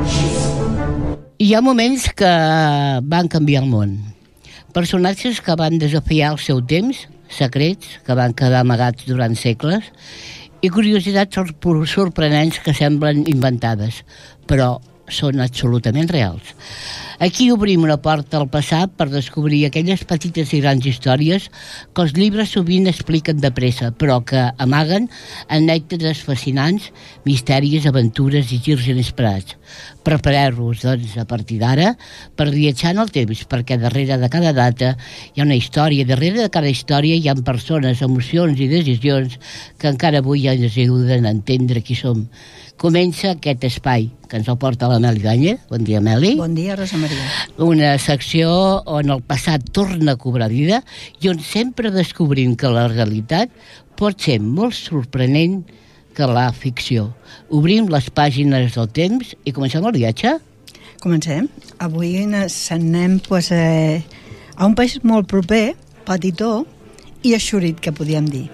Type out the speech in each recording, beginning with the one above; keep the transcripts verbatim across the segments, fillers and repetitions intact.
Hi ha moments que van canviar el món. Personatges que van desafiar el seu temps, secrets que van quedar amagats durant segles i curiositats sorprenents que semblen inventades, però són absolutament reals. Aquí obrim una porta al passat per descobrir aquelles petites i grans històries que els llibres sovint expliquen de pressa, però que amaguen anècdotes fascinants, misteris, aventures i girs inesperats. Prepareu-vos, doncs, a partir d'ara, per viatjar en el temps, perquè darrere de cada data hi ha una història, darrere de cada història hi ha persones, emocions i decisions que encara avui ens ajuden a entendre qui som. Comença aquest espai que ens el porta la Meli Ganya. Bon dia, Meli. Bon dia, Rosa Maria. Una secció on el passat torna a cobrar vida i on sempre descobrim que la realitat pot ser molt sorprenent que la ficció. Obrim les pàgines del temps i comencem el viatge? Comencem. Avui anem pues, eh, a un país molt proper, petitó i eixurit, que podíem dir.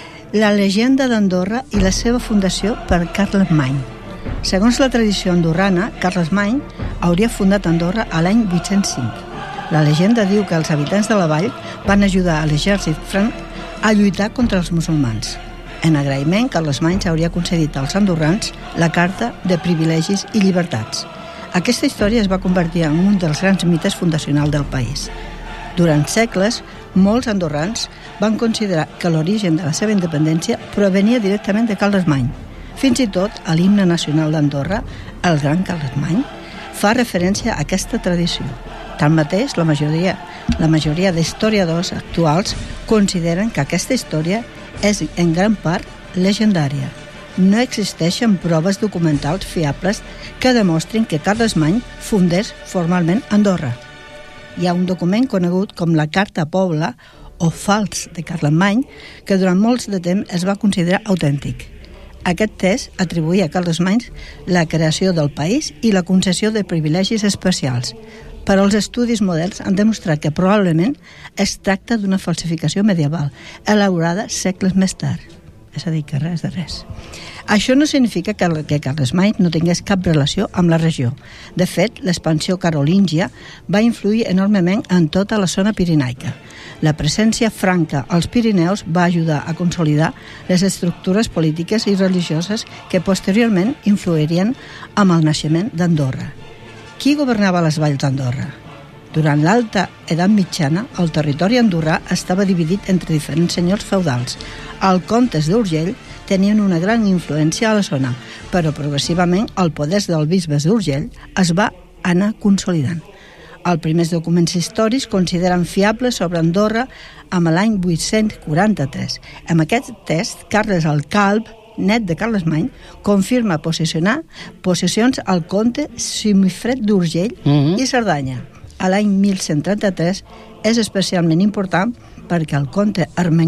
La llegenda d'Andorra i la seva fundació per Carlemany. Segons la tradició andorrana, Carlemany hauria fundat Andorra a l'any vuit-cents cinc. La llegenda diu que els habitants de la vall van ajudar a l'exèrcit franc a lluitar contra els musulmans. En agraïment, Carlemany hauria concedit als andorrans la Carta de Privilegis i Llibertats. Aquesta història es va convertir en un dels grans mites fundacionals del país. Durant segles, molts andorrans van considerar que l'origen de la seva independència provenia directament de Carlemany. Fins i tot, a l'himne nacional d'Andorra, el Gran Carlemany, fa referència a aquesta tradició. Tanmateix, la majoria, la majoria d'historiadors actuals consideren que aquesta història és en gran part legendària. No existeixen proves documentals fiables que demostrin que Carlemany fundés formalment Andorra. Hi ha un document conegut com la Carta Pobla o Fals de Carlemany que durant molts de temps es va considerar autèntic. Aquest text atribuïa a Carlemany la creació del país i la concessió de privilegis especials, però els estudis moderns han demostrat que probablement es tracta d'una falsificació medieval, elaborada segles més tard. És a dir, que res de res. Això no significa que, que Carlemany no tingués cap relació amb la regió. De fet, l'expansió carolíngia va influir enormement en tota la zona pirenaica. La presència franca als Pirineus va ajudar a consolidar les estructures polítiques i religioses que posteriorment influirien amb el naixement d'Andorra. Qui governava les valls d'Andorra? Durant l'alta edat mitjana, el territori andorrà estava dividit entre diferents senyors feudals. Els comtes d'Urgell tenien una gran influència a la zona, però progressivament el poder dels bisbes d'Urgell es va anar consolidant. Els primers documents històrics consideren fiables sobre Andorra amb l'any vuit-cents quaranta-tres. Amb aquest text, Carles el Calb, net de Carlemany, confirma posicionar possessions al comte Simifred d'Urgell mm-hmm. i Cerdanya. A l'any mil cent trenta-tres és especialment important perquè el comte Ermengol